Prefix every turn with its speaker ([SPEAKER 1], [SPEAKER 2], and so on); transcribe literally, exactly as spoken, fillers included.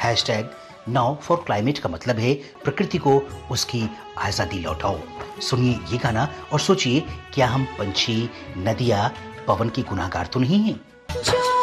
[SPEAKER 1] Hashtag now for climate का मतलब है प्रकृति को उसकी आजादी लौटाओ। सुनिए ये गाना और सोचिए, क्या हम पंछी, नदियाँ, पवन के गुनहगार तो नहीं हैं?